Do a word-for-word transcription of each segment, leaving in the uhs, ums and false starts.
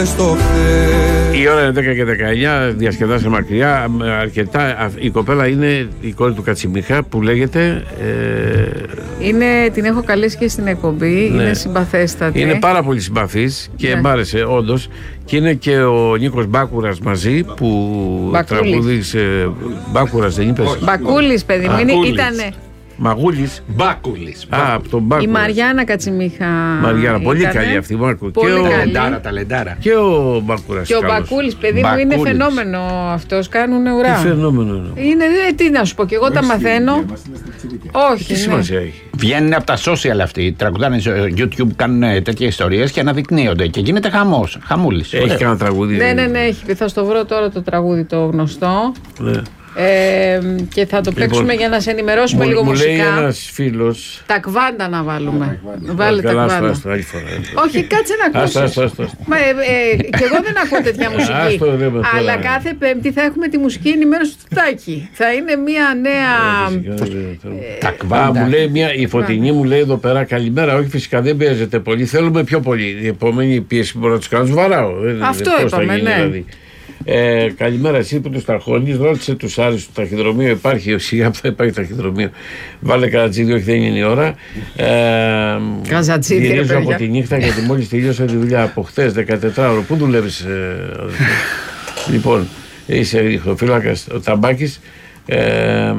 Η ώρα είναι δέκα και δεκαεννιά, διασκεδάσε μακριά. Αρκετά. Η κοπέλα είναι η κόρη του Κατσιμίχα που λέγεται. Ε... Είναι, την έχω καλέσει και στην εκπομπή. Ναι. Είναι συμπαθέστατη. Είναι πάρα πολύ συμπαθής και ναι. Μ' άρεσε όντως. Και είναι και ο Νίκος Μπάκουρας μαζί που τραγουδίσε. Μπάκουρας δεν είπες? Μπακούλης, παιδί μου. Είναι, ήτανε. Μαγούλης. Μπάκουλης. Α, από τον Μπάκουλη. Η Μαριάννα Κατσιμίχα. Μαριάννα, πολύ καλή αυτή. Μάρκο. Πολύ και ο Ταλεντάρα, ταλεντάρα. Και ο Μπάκουλας. Και ο Μπακούλης, παιδί μου, είναι φαινόμενο αυτός. Κάνουν ουρά. Τι φαινόμενο είναι. Είναι, τι να σου πω, και εγώ τα μαθαίνω. Όχι. Τι σημασία έχει. Βγαίνουν από τα social αυτοί. Τραγουδάνε στο YouTube, κάνουν τέτοιες ιστορίες και αναδεικνύονται. Και γίνεται χαμός. Χαμούλης. Έχει κανένα τραγούδι? Ναι, ναι, ναι, έχει. Θα στο βρω τώρα το τραγούδι το γνωστό. Ναι. Ε, και θα το παίξουμε λοιπόν, για να σε ενημερώσουμε μου, λίγο μου μουσικά. Μου λέει ένας φίλος. Τα κβάντα να βάλουμε. Βάλε τα κβάντα. Όχι, κάτσε να ακούσεις. Μα, ε, ε, και εγώ δεν ακούω τέτοια μουσική. Άστο, δεν με αλλά κάθε Πέμπτη θα έχουμε τη μουσική ενημέρωση του Τάκη. Θα είναι μια νέα. Τα κβάντα. Μου λέει μια, η Φωτεινή μου λέει εδώ πέρα καλημέρα. Όχι, φυσικά δεν παίζεται πολύ. Θέλουμε πιο πολύ. Η επόμενη πίεση που μπορώ να του κάνω, του βαράω. Αυτό είπαμε, ναι. Ε, καλημέρα, εσύ που του ταρχώνεις, ρώτησε τους άλλους στο ταχυδρομείο. Υπάρχει, σιγά που θα υπάρχει ταχυδρομείο. Βάλε κατζίδι, όχι δεν είναι η ώρα. Ε, Καζατσίδι. Γυρίζω από τη νύχτα γιατί μόλις τελείωσα τη δουλειά από χθες, δεκατετράωρο. Πού δουλεύεις, ε, λοιπόν, είσαι ηχοφύλακας, ο Ταμπάκης. Ε,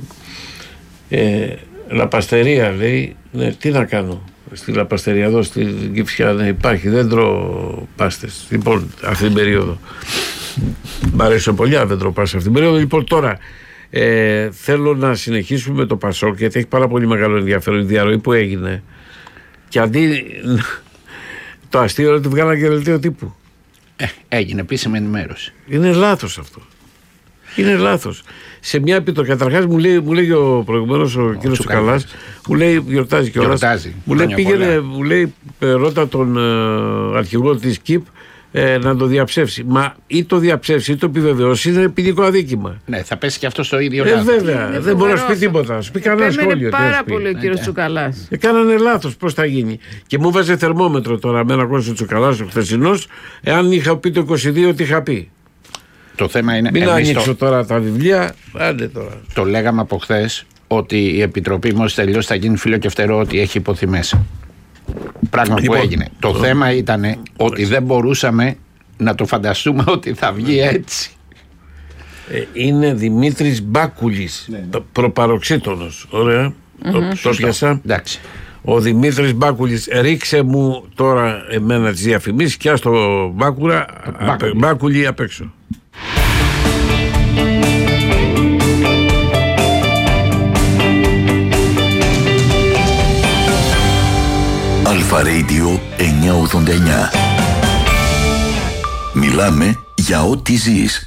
ε, λαπαστερία λέει, ναι, τι να κάνω. Στη λαπαστερία εδώ, στην Κυψιά δεν υπάρχει, δεν τρώω πάστες. Λοιπόν, αυτή την περίοδο. Μ' αρέσει πολύ αν δεν τρώω πάστες αυτή την περίοδο. Λοιπόν, τώρα ε, θέλω να συνεχίσουμε με το Πασόκ γιατί έχει πάρα πολύ μεγάλο ενδιαφέρον η διαρροή που έγινε. Και αντί το αστείο είναι ότι βγάλανε και δελτίο τύπου. Ε, έγινε επίσημη ενημέρωση. Είναι λάθος αυτό. Είναι λάθος. Σε μια επιτροπή, καταρχάς μου λέει, μου λέει ο προηγουμένως ο, ο κύριος Τσουκαλάς, μου λέει, γιορτάζει κιόλας, μου λέει πήγαινε, μου λέει, ρώτα τον ε, αρχηγό της ΚΙΠ ε, να το διαψεύσει. Μα ή το διαψεύσει ή το επιβεβαιώσει είναι ποινικό αδίκημα. Ναι, θα πέσει και αυτό στο ίδιο ε, λάθος. Βέβαια, δεν, δεν μπορεί να σου πει τίποτα. Σου πει κανένα σχόλιο. Είναι πάρα πολύ ο κύριος Τσουκαλάς. Ε, κάνανε λάθος, πώς θα γίνει. Και μου βάζει θερμόμετρο τώρα με ένα κόσμο Τσουκαλάς ο χθεσινός, εάν είχα πει το είκοσι δύο τι είχα πει. Το θέμα είναι. Μην ανοίξω το... τώρα τα βιβλία. Άντε τώρα. Το λέγαμε από χθες ότι η Επιτροπή μόλις τελειώσει θα γίνει φίλο και φτερό ότι έχει υποθεί μέσα. Πράγμα λοιπόν, που έγινε. Το, το θέμα ήταν ότι δεν μπορούσαμε να το φανταστούμε ότι θα βγει έτσι. Ε, είναι Δημήτρης Μπάκουλης, ναι, ναι. προπαροξύτονος. Ωραία. Mm-hmm. Το, το πιάσα. Εντάξει. Ο Δημήτρης Μπάκουλης, ρίξε μου τώρα εμένα τις διαφημίσεις και άστο Μπάκουλα, απ, Μπάκουλη απ' έξω. Αλφα Radio εννιακόσια ογδόντα εννιά. Μιλάμε για ό,τι ζεις.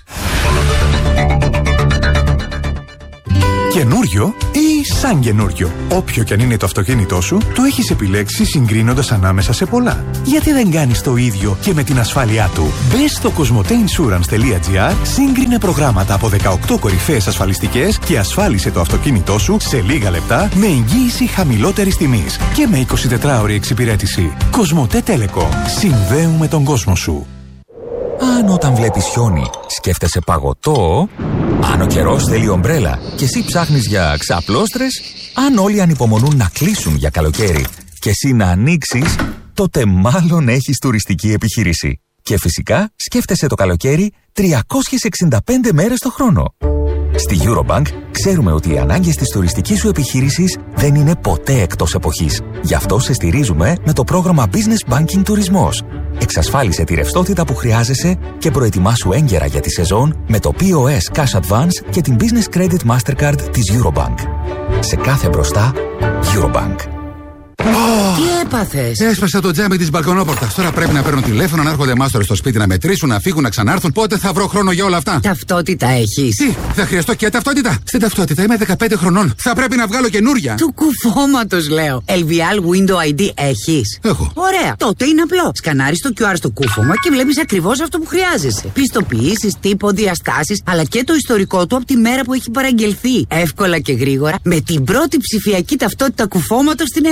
Καινούριο ή σαν καινούριο. Όποιο κι αν είναι το αυτοκίνητό σου, το έχεις επιλέξει συγκρίνοντας ανάμεσα σε πολλά. Γιατί δεν κάνεις το ίδιο και με την ασφάλειά του? Μπες στο κοσμοτέινσουρανς.gr, σύγκρινε προγράμματα από δεκαοκτώ κορυφαίες ασφαλιστικές και ασφάλισε το αυτοκίνητό σου σε λίγα λεπτά με εγγύηση χαμηλότερης τιμής και με εικοσιτετράωρη εξυπηρέτηση. Κοσμοτέ Telecom. Συνδέουμε τον κόσμο σου. Αν όταν βλέπεις χιόνι σκέφτεσαι παγωτό, αν ο καιρός θέλει ομπρέλα και εσύ ψάχνεις για ξαπλώστρες, αν όλοι ανυπομονούν να κλείσουν για καλοκαίρι και εσύ να ανοίξεις, τότε μάλλον έχεις τουριστική επιχείρηση. Και φυσικά σκέφτεσαι το καλοκαίρι τριακόσιες εξήντα πέντε μέρες το χρόνο. Στη Eurobank ξέρουμε ότι οι ανάγκες της τουριστικής σου επιχείρησης δεν είναι ποτέ εκτός εποχής. Γι' αυτό σε στηρίζουμε με το πρόγραμμα Business Banking Τουρισμός. Εξασφάλισε τη ρευστότητα που χρειάζεσαι και προετοιμάσου έγκαιρα για τη σεζόν με το πι ο ες Cash Advance και την Business Credit Mastercard της Eurobank. Σε κάθε μπροστά, Eurobank. Τι έπαθες? Έσπασα το τζάμι της μπαλκονόπορτας. Τώρα πρέπει να παίρνω τηλέφωνο, να έρχονται μάστορες στο σπίτι να μετρήσουν, να φύγουν, να ξανάρθουν. Πότε θα βρω χρόνο για όλα αυτά? Ταυτότητα έχεις? Τι, θα χρειαστώ και ταυτότητα? Στην ταυτότητα είμαι δεκαπέντε χρονών. Θα πρέπει να βγάλω καινούρια. Του κουφώματος λέω. ελ βι αρ Window άι ντι έχεις? Έχω. Ωραία. Τότε είναι απλό. Σκανάρεις το κιου αρ στο κούφωμα και βλέπεις ακριβώς αυτό που χρειάζεσαι. Πιστοποιήσεις, τύπο, διαστάσεις, αλλά και το ιστορικό του από τη μέρα που έχει παραγγελθεί. Εύκολα και γρήγορα με την πρώτη ψηφιακή ταυτότητα κουφώματος στην Ελλάδα.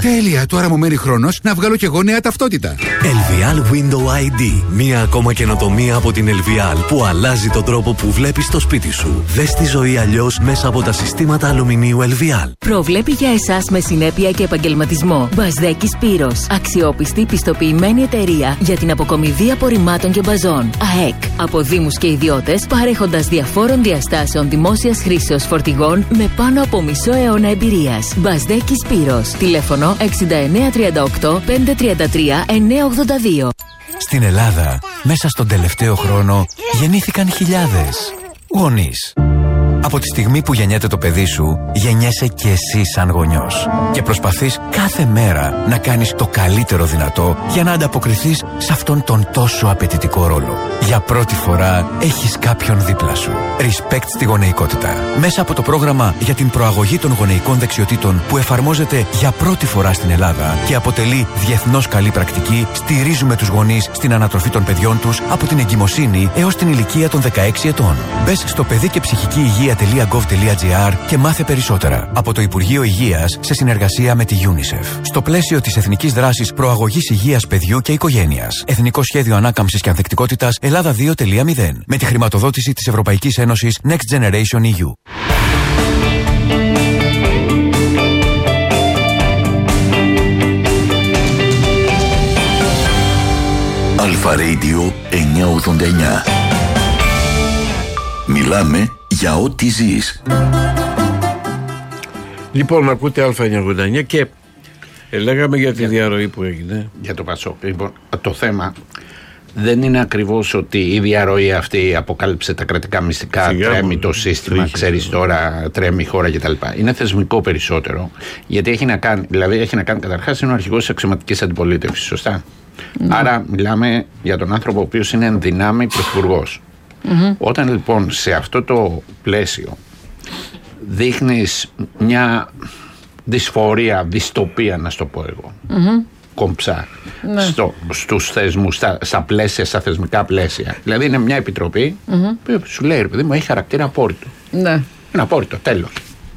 Τέλεια, τώρα μου μένει χρόνος να βγάλω κι εγώ νέα ταυτότητα. Ελβιάλ Window άι ντι. Μία ακόμα καινοτομία από την Ελβιάλ που αλλάζει τον τρόπο που βλέπεις το σπίτι σου. Δες τη ζωή αλλιώς μέσα από τα συστήματα αλουμινίου Ελβιάλ. Προβλέπει για εσάς με συνέπεια και επαγγελματισμό. Μπαζδέκη Σπύρος. Αξιόπιστη πιστοποιημένη εταιρεία για την αποκομιδή απορριμμάτων και μπαζών. ΑΕΚ. Από δήμους και ιδιώτες, παρέχοντας διαφόρων διαστάσεων δημόσιας χρήσεως φορτηγών με πάνω από μισό αιώνα εμπειρίας. Μπαζδέκη Σπύρος. Τηλέφωνο εξήντα εννέα τριάντα οκτώ πεντακόσια τριάντα τρία εννιακόσια ογδόντα δύο. Στην Ελλάδα, μέσα στον τελευταίο χρόνο, γεννήθηκαν χιλιάδες γονείς. Από τη στιγμή που γεννιέται το παιδί σου, γεννιέσαι και εσύ σαν γονιός. Και προσπαθείς κάθε μέρα να κάνεις το καλύτερο δυνατό για να ανταποκριθείς σε αυτόν τον τόσο απαιτητικό ρόλο. Για πρώτη φορά έχεις κάποιον δίπλα σου. Respect στη γονεϊκότητα. Μέσα από το πρόγραμμα για την προαγωγή των γονεϊκών δεξιοτήτων που εφαρμόζεται για πρώτη φορά στην Ελλάδα και αποτελεί διεθνώς καλή πρακτική, στηρίζουμε τους γονείς στην ανατροφή των παιδιών τους από την εγκυμοσύνη έως την ηλικία των δεκαέξι ετών. Μπες στο παιδί και ψυχική υγεία τελεία γκοβ τελεία τζι άρ και μάθε περισσότερα από το Υπουργείο Υγείας σε συνεργασία με τη UNICEF. Στο πλαίσιο της Εθνικής Δράσης Προαγωγής Υγείας Παιδιού και Οικογένειας. Εθνικό Σχέδιο Ανάκαμψης και Ανθεκτικότητας Ελλάδα δύο τελεία μηδέν. Με τη χρηματοδότηση της Ευρωπαϊκής Ένωσης Next Generation ι γιου. Αλφα Radio εννιακόσια ογδόντα εννιά. Μιλάμε για ό,τι ζεις. Λοιπόν, ακούτε Α εννιακόσια ογδόντα εννιά και ε, λέγαμε για τη για, διαρροή που έγινε. Για το Πασόκ. Λοιπόν, το θέμα δεν είναι ακριβώς ότι η διαρροή αυτή αποκάλυψε τα κρατικά μυστικά, Φυγά, τρέμει το σύστημα, τρίχε, ξέρεις τώρα, τρέμει η χώρα κτλ. Είναι θεσμικό περισσότερο, γιατί έχει να κάνει, δηλαδή έχει να κάνει καταρχάς, είναι ο αρχηγός της αξιωματικής αντιπολίτευσης, σωστά. Mm. Άρα μιλάμε για τον άνθρωπο ο οποίος είναι εν δυνάμει πρωθυπουργός. Mm-hmm. Όταν λοιπόν σε αυτό το πλαίσιο δείχνεις μια δυσφορία, δυστοπία να στο πω εγώ, mm-hmm. κομψά ναι. στο, στους θεσμούς, στα, στα πλαίσια, στα θεσμικά πλαίσια. Δηλαδή είναι μια επιτροπή mm-hmm. που σου λέει ρε παιδί μου έχει χαρακτήρα απόρριτο. Ναι. Είναι απόρριτο, τέλος.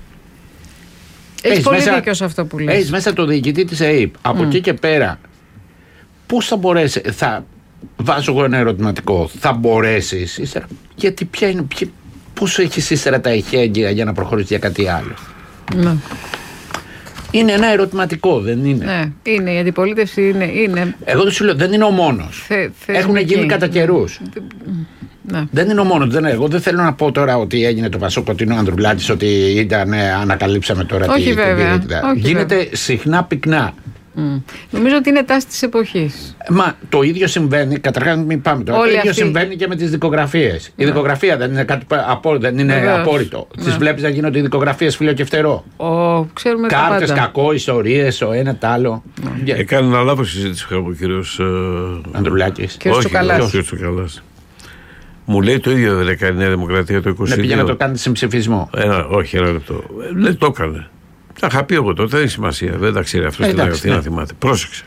Έχεις πολύ δίκιο σε αυτό που λες. Έχεις μέσα το διοικητή της ΕΕΠ. Από mm. εκεί και πέρα πώς θα μπορέσει, θα βάζω εγώ ένα ερωτηματικό, θα μπορέσεις ύστερα, γιατί ποια είναι, ποια, πώς έχεις ύστερα τα ηχέγγυα για να προχωρήσεις για κάτι άλλο. Ναι. Είναι ένα ερωτηματικό, δεν είναι. Ναι, είναι, η αντιπολίτευση είναι. είναι... Εγώ δεν σου λέω, δεν είναι ο μόνος. Θε, Έχουν γίνει κατά καιρούς. Ναι. Δεν είναι ο μόνος. Δεν, εγώ δεν θέλω να πω τώρα ότι έγινε το Πασόκ, ότι είναι ο Ανδρουλάκης, ότι ήταν, ε, ανακαλύψαμε τώρα Όχι τη, βέβαια. την Όχι Γίνεται βέβαια. συχνά πυκνά. Mm. Νομίζω ότι είναι τάση της εποχής. Μα το ίδιο συμβαίνει, καταρχάς μην πάμε τώρα. Όλοι το ίδιο αυτοί... συμβαίνει και με τις δικογραφίες. Ναι. Η δικογραφία δεν είναι κάτι από, δεν είναι Βεβαίως. απόρριτο. Ναι. Τις βλέπεις να γίνονται οι δικογραφίες φίλο και φτερό. Oh, Κάρτες, κακό, ιστορίες, ο ένα τ' άλλο. Ναι. Yeah. Έκανε ένα λάθος συζήτηση ο κύριος Ανδρουλάκης. Κύριος Τσουκαλάς. Μου λέει το ίδιο δεν έκανε η Νέα Δημοκρατία το είκοσι δύο. Ναι, πήγε να το κάνει σε ψηφισμό. Ένα, όχι, ένα λεπτό. Δεν το έκανε. Τα είχα πει εγώ τότε, δεν έχει σημασία. Δεν τα ξέρει αυτό. Τι να θυμάται. Πρόσεξε.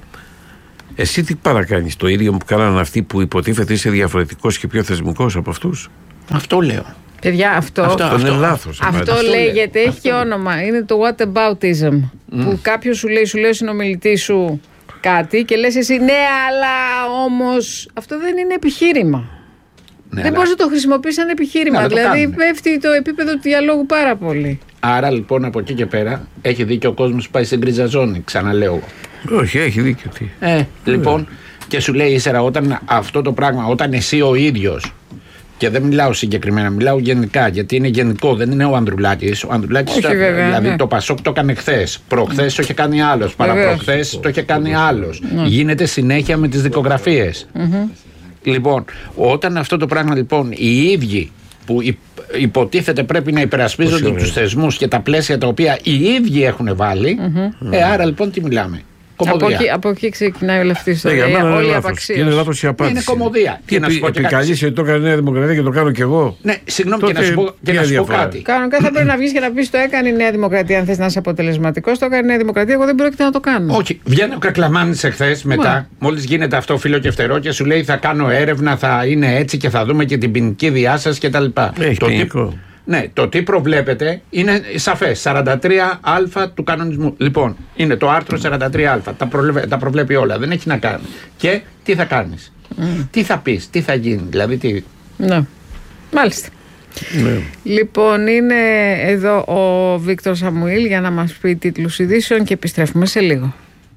Εσύ τι παρακάνεις, το ίδιο που κάνανε αυτοί που υποτίθεται είσαι διαφορετικός και πιο θεσμικός από αυτούς. Αυτό λέω. Παιδιά, αυτό, αυτό, αυτό είναι λάθος. Αυτό, αυτό λέγεται, έχει και όνομα. Είναι το whataboutism. Mm. Που κάποιος σου λέει, σου λέει ο συνομιλητής σου κάτι και λες εσύ ναι, αλλά όμως αυτό δεν είναι επιχείρημα. Ναι, δεν μπορείς να το χρησιμοποιήσεις σαν επιχείρημα. Ναι, δηλαδή πέφτει το επίπεδο του διαλόγου πάρα πολύ. Άρα λοιπόν από εκεί και πέρα έχει δίκιο ο κόσμος που πάει στην γκρίζα ζώνη, ξαναλέω. Όχι, έχει δίκιο. Τι. Ε, λοιπόν, και σου λέει ύστερα όταν αυτό το πράγμα, όταν εσύ ο ίδιος, και δεν μιλάω συγκεκριμένα, μιλάω γενικά, γιατί είναι γενικό, δεν είναι ο Ανδρουλάκης. Ο Ανδρουλάκης, το, βέβαια, δηλαδή ναι. το Πασόκ το έκανε χθες. Προχθές mm. το είχε κάνει άλλος. Παραπροχθές το είχε κάνει άλλος. Mm. Γίνεται συνέχεια με τις δικογραφίες. Mm-hmm. Λοιπόν, όταν αυτό το πράγμα λοιπόν οι ίδιοι που υποτίθεται πρέπει να υπερασπίζονται τους θεσμούς και τα πλαίσια τα οποία οι ίδιοι έχουν βάλει, mm-hmm. ε, άρα λοιπόν τι μιλάμε. Από εκεί, από εκεί ξεκινάει όλη αυτή η ιστορία. Ναι, όλη η απαξίωση. Είναι λάθος η απάντηση. Είναι κομμωδία. Τι να σου πω, επικαλείς ότι το έκανε η Νέα Δημοκρατία και το κάνω κι εγώ. Ναι, συγγνώμη, και να σου πω, και να σου πω κάτι. Κανονικά θα πρέπει να βγεις και να πεις το έκανε η Νέα Δημοκρατία. Αν θες να είσαι αποτελεσματικός, το έκανε η Νέα Δημοκρατία. Εγώ δεν πρόκειται να το κάνω. Όχι. Βγαίνει ο Κακλαμάνης εχθές μετά, μόλις γίνεται αυτό φίλο και φτερό και σου λέει θα κάνω έρευνα, θα είναι έτσι και θα δούμε και την ποινική διάσταση κτλ. Έχει ποινικό. Ναι, το τι προβλέπεται είναι σαφές. σαράντα τρία α του κανονισμού. Λοιπόν, είναι το άρθρο σαράντα τρία α. Τα προβλέπει, τα προβλέπει όλα. Δεν έχει να κάνει. Και τι θα κάνεις, mm. τι θα πεις, τι θα γίνει, δηλαδή τι. Ναι, μάλιστα. Ναι. Λοιπόν, είναι εδώ ο Βίκτορ Σαμουήλ για να μας πει τίτλους ειδήσεων και επιστρέφουμε σε λίγο.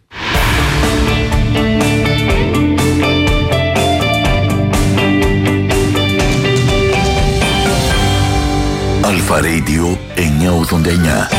Αλφα Radio εννιακόσια ογδόντα εννιά.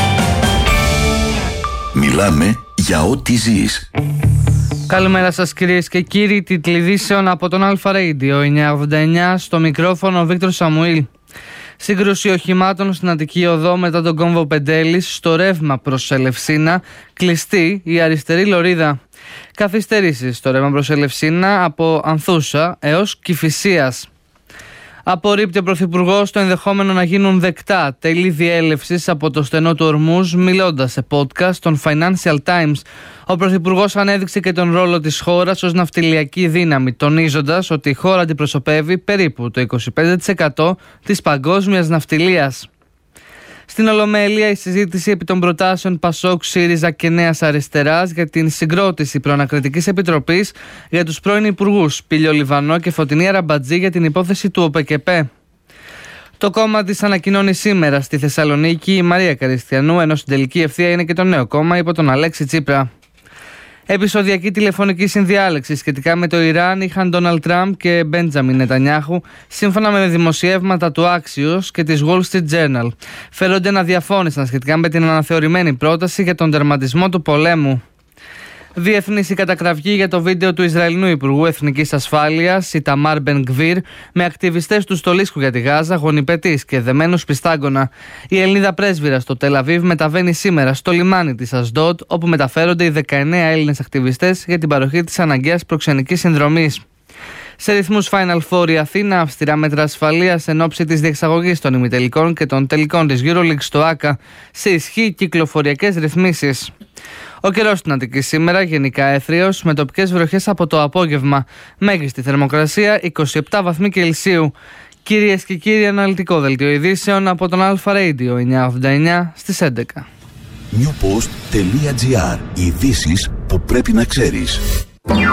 Μιλάμε για ό,τι ζεις. Καλημέρα σας κυρίες και κύριοι, τίτλοι ειδήσεων από τον Αλφα Radio εννιακόσια ογδόντα εννιά, στο μικρόφωνο ο Βίκτορ Σαμουήλ. Σύγκρουση οχημάτων στην Αττική Οδό μετά τον κόμβο Πεντέλης, στο ρεύμα προς Ελευσίνα, κλειστή η αριστερή λωρίδα. Καθυστερήσεις στο ρεύμα προς Ελευσίνα από Ανθούσα έως Κηφισίας. Απορρίπτει ο Πρωθυπουργός το ενδεχόμενο να γίνουν δεκτά τέλη διέλευσης από το στενό του Ορμούζ, μιλώντας σε podcast των Financial Times. Ο Πρωθυπουργός ανέδειξε και τον ρόλο της χώρας ως ναυτιλιακή δύναμη, τονίζοντας ότι η χώρα αντιπροσωπεύει περίπου το είκοσι πέντε τοις εκατό της παγκόσμιας ναυτιλίας. Στην Ολομέλεια, η συζήτηση επί των προτάσεων Πασόκ, ΣΥΡΙΖΑ και Νέας Αριστεράς για την συγκρότηση προανακριτικής επιτροπής για τους πρώην υπουργούς Πήλιο Λιβανό και Φωτεινή Αραμπατζή για την υπόθεση του ΟΠΕΚΕΠΕ. Το κόμμα της ανακοινώνει σήμερα στη Θεσσαλονίκη η Μαρία Καριστιανού, ενώ στην τελική ευθεία είναι και το νέο κόμμα υπό τον Αλέξη Τσίπρα. Επεισοδιακή τηλεφωνική συνδιάλεξη σχετικά με το Ιράν είχαν Ντόναλντ Τραμπ και Μπέντζαμιν Νετανιάχου, σύμφωνα με δημοσιεύματα του Axios και της Wall Street Journal. Φέρονται να διαφώνησαν σχετικά με την αναθεωρημένη πρόταση για τον τερματισμό του πολέμου. Διεθνής η κατακραυγή για το βίντεο του Ισραηλινού Υπουργού Εθνικής Ασφάλειας, Ιταμάρ Μπεν Γκβίρ, με ακτιβιστές του στολίσκου για τη Γάζα, γονιπετής και δεμένους πιστάγκωνα. Η Ελληνίδα πρέσβυρα στο Τελ Αβίβ μεταβαίνει σήμερα στο λιμάνι της Ασντότ, όπου μεταφέρονται οι δεκαεννέα Έλληνες ακτιβιστές για την παροχή της αναγκαίας προξενικής συνδρομής. Σε ρυθμούς Final Four η Αθήνα, αυστηρά μέτρα ασφαλείας εν ώψη της διεξαγωγής των ημιτελικών και των τελικών της EuroLeague στο ΆΚΑ, σε ισχύ κυκλοφοριακές ρυθμίσεις. Ο καιρός στην Αττική σήμερα γενικά έθριος, με τοπικές βροχές από το απόγευμα. Μέγιστη θερμοκρασία είκοσι επτά βαθμοί Κελσίου. Κυρίες και κύριοι, αναλυτικό δελτίο ειδήσεων από τον Αλφα Radio εννιακόσια ογδόντα εννιά στις έντεκα. newpost.gr. Ειδήσεις που πρέπει να ξέρεις.